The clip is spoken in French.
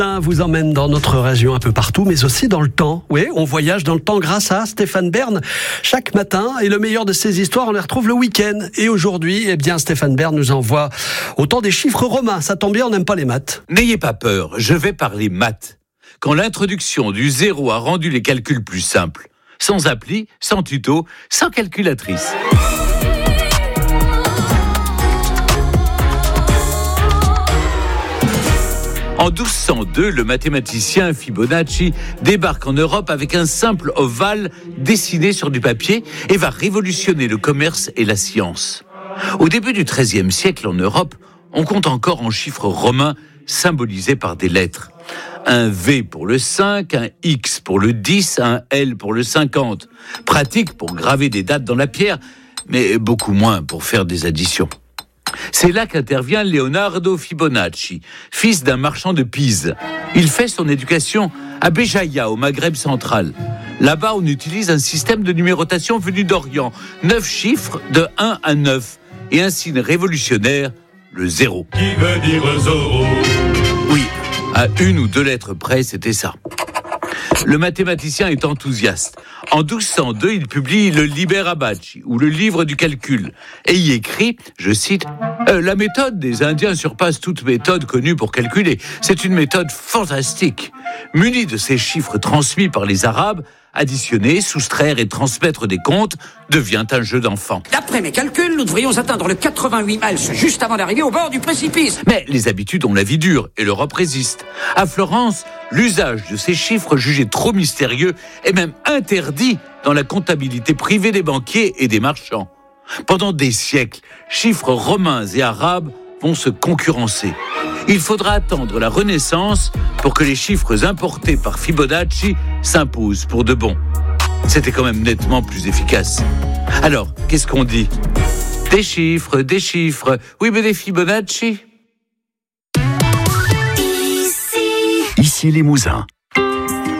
Vous emmène dans notre région un peu partout, mais aussi dans le temps. Oui, on voyage dans le temps grâce à Stéphane Bern chaque matin. Et le meilleur de ces histoires, on les retrouve le week-end. Et aujourd'hui, Stéphane Bern nous envoie au temps des chiffres romains. Ça tombe bien, on n'aime pas les maths. N'ayez pas peur, je vais parler maths. Quand l'introduction du zéro a rendu les calculs plus simples, sans appli, sans tuto, sans calculatrice. En 1202, le mathématicien Fibonacci débarque en Europe avec un simple ovale dessiné sur du papier et va révolutionner le commerce et la science. Au début du XIIIe siècle en Europe, on compte encore en chiffres romains symbolisés par des lettres. Un V pour le 5, un X pour le 10, un L pour le 50. Pratique pour graver des dates dans la pierre, mais beaucoup moins pour faire des additions. C'est là qu'intervient Leonardo Fibonacci, fils d'un marchand de Pise. Il fait son éducation à Béjaïa, au Maghreb central. Là-bas, on utilise un système de numérotation venu d'Orient. 9 chiffres de 1 à 9. Et un signe révolutionnaire, le zéro. Qui veut dire Zorro? Oui, à 1 ou 2 lettres près, c'était ça. Le mathématicien est enthousiaste. En 1202, il publie le Liber Abaci, ou le livre du calcul, et y écrit, je cite, « La méthode des Indiens surpasse toute méthode connue pour calculer. C'est une méthode fantastique. Munie de ces chiffres transmis par les Arabes, additionner, soustraire et transmettre des comptes devient un jeu d'enfant. D'après mes calculs, nous devrions atteindre le 88 miles juste avant d'arriver au bord du précipice. Mais les habitudes ont la vie dure et l'Europe résiste. À Florence, l'usage de ces chiffres jugés trop mystérieux est même interdit dans la comptabilité privée des banquiers et des marchands. Pendant des siècles, chiffres romains et arabes vont se concurrencer. Il faudra attendre la Renaissance pour que les chiffres importés par Fibonacci s'imposent pour de bon. C'était quand même nettement plus efficace. Alors, qu'est-ce qu'on dit ? Des chiffres, oui mais des Fibonacci ? Ici Limousin.